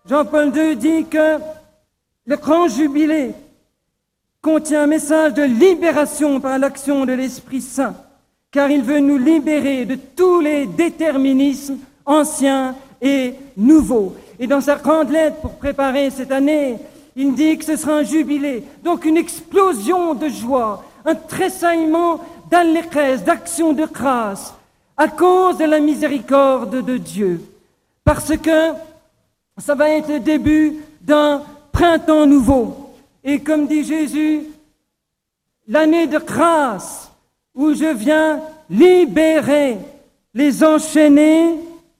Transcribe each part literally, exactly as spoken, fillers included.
Jean-Paul deux dit que le grand jubilé contient un message de libération par l'action de l'Esprit Saint, car il veut nous libérer de tous les déterminismes anciens et nouveaux. Et dans sa grande lettre pour préparer cette année, il dit que ce sera un jubilé, donc une explosion de joie, un tressaillement d'allégresse, d'action de grâce, à cause de la miséricorde de Dieu. Parce que ça va être le début d'un printemps nouveau. Et comme dit Jésus, l'année de grâce où je viens libérer les enchaînés,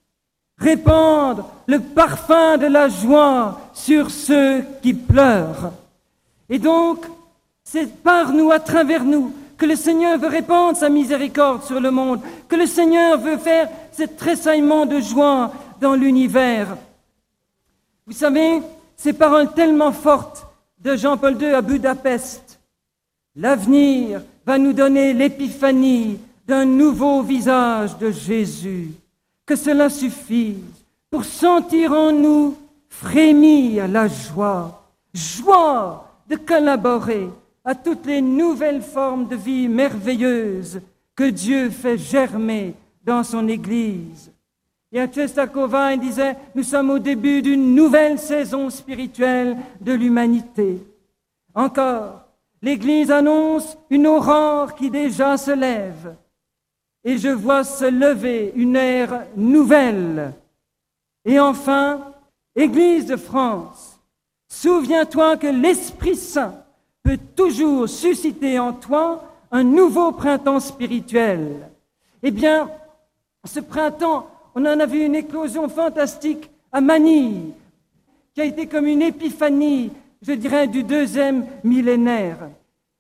répandre le parfum de la joie sur ceux qui pleurent. Et donc, c'est par nous, à travers nous, que le Seigneur veut répandre sa miséricorde sur le monde, que le Seigneur veut faire ce tressaillement de joie dans l'univers. Vous savez, ces paroles tellement fortes de Jean-Paul deux à Budapest, l'avenir va nous donner l'épiphanie d'un nouveau visage de Jésus. Que cela suffise pour sentir en nous frémir la joie, joie de collaborer à toutes les nouvelles formes de vie merveilleuses que Dieu fait germer dans son Église. Et à Czestochowa, il disait, nous sommes au début d'une nouvelle saison spirituelle de l'humanité. Encore, l'Église annonce une aurore qui déjà se lève. Et je vois se lever une ère nouvelle. Et enfin, Église de France, souviens-toi que l'Esprit Saint peut toujours susciter en toi un nouveau printemps spirituel. Eh bien, ce printemps, on en a vu une éclosion fantastique à Manille, qui a été comme une épiphanie, je dirais, du deuxième millénaire.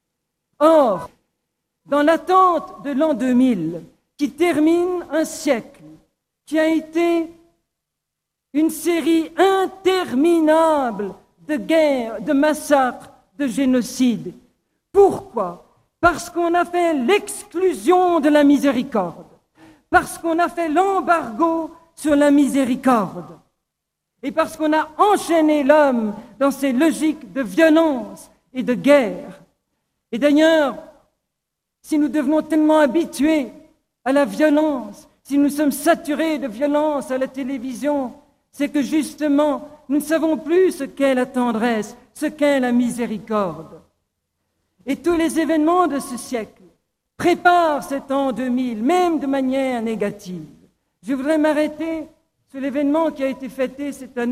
Or, dans l'attente de l'an deux mille, qui termine un siècle, qui a été une série interminable de guerres, de massacres, de génocides. Pourquoi? Parce qu'on a fait l'exclusion de la miséricorde, parce qu'on a fait l'embargo sur la miséricorde, et parce qu'on a enchaîné l'homme dans ses logiques de violence et de guerre. Et d'ailleurs, si nous devenons tellement habitués à la violence, si nous sommes saturés de violence à la télévision, c'est que justement, nous ne savons plus ce qu'est la tendresse, ce qu'est la miséricorde. Et tous les événements de ce siècle préparent cet an deux mille, même de manière négative. Je voudrais m'arrêter sur l'événement qui a été fêté cette année.